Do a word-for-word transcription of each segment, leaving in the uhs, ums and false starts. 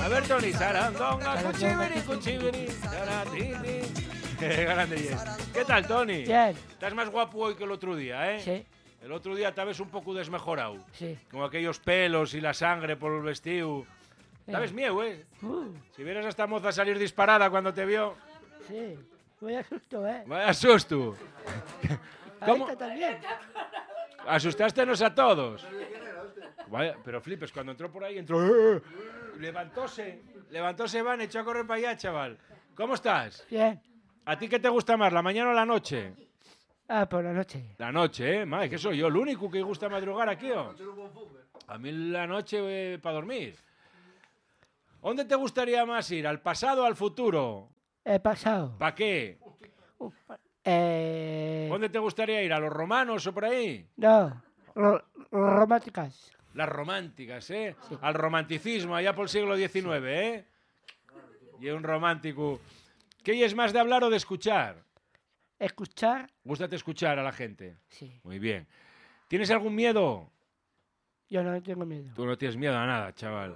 A ver, Tony, sarandonga, cuchibiri, cuchibiri, saratiti. Qué grande es. ¿Qué tal, Tony? Bien. Estás más guapo hoy que el otro día, ¿eh? Sí. El otro día te ves un poco desmejorado. Sí. Con aquellos pelos y la sangre por el vestido. Sí. ¿Sabes miedo, eh? Uh, Si vieras a esta moza salir disparada cuando te vio. sí. Vaya susto, ¿eh? Vaya susto. ¿Cómo? A esta también. Asustastenos a todos. Vaya, pero flipes, cuando entró por ahí, entró... ¡eh! Levantóse, levantóse Van, echó a correr para allá, chaval. ¿Cómo estás? Bien. ¿A ti qué te gusta más, la mañana o la noche? Ah, por la noche. La noche, ¿eh? Madre, que soy yo el único que gusta madrugar aquí, ¿o? A mí la noche eh, para dormir. ¿Dónde te gustaría más ir? ¿Al pasado o al futuro? He pasado. ¿Para qué? Uh, eh... ¿Dónde te gustaría ir? ¿A los romanos o por ahí? No. Ro románticas. Las románticas, ¿eh? Sí. Al romanticismo, allá por el siglo diecinueve, ¿eh? Y un romántico. ¿Qué es más de hablar o de escuchar? Escuchar. Gústate escuchar a la gente. Sí. Muy bien. ¿Tienes algún miedo? Yo no tengo miedo. Tú no tienes miedo a nada, chaval.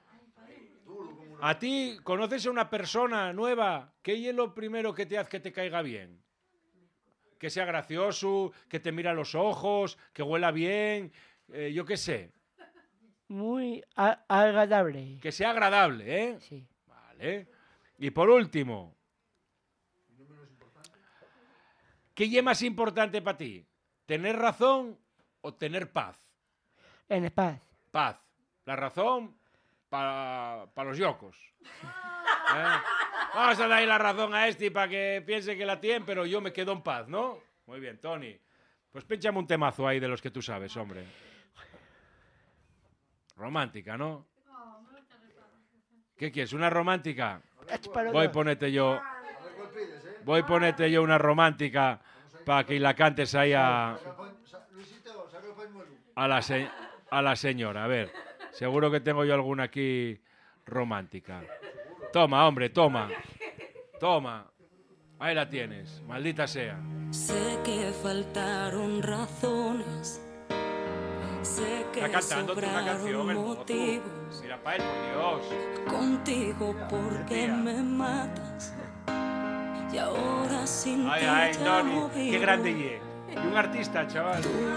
¿A ti conoces a una persona nueva? ¿Qué es lo primero que te hace que te caiga bien? Que sea gracioso, que te mira a los ojos, que huela bien, eh, yo qué sé. Muy agradable. Que sea agradable, ¿eh? Sí. Vale. Y por último, ¿qué es más importante para ti? ¿Tener razón o tener paz? En paz. Paz. La razón para pa los yocos. ¿Eh? Vamos a darle la razón a este para que piense que la tiene, pero yo me quedo en paz, ¿no? Muy bien, Tony. Pues pinchame un temazo ahí de los que tú sabes, hombre. Romántica, ¿no? ¿Qué quieres? ¿Una romántica? Voy a ponerte yo... Voy a ponerte yo una romántica para que la cantes ahí a... A la, se, a la señora. A ver, seguro que tengo yo alguna aquí romántica. Toma, hombre, toma. Toma. Ahí la tienes, maldita sea. Sé que faltaron razones. Sé que Está cantando una canción, sobraron el mozo. motivos. Mira pa' él, por Dios. Contigo porque Tía. me matas. Y ahora sin Ay, ti ay, ya no Tony, qué vivo. grande y es. Y un artista, chaval.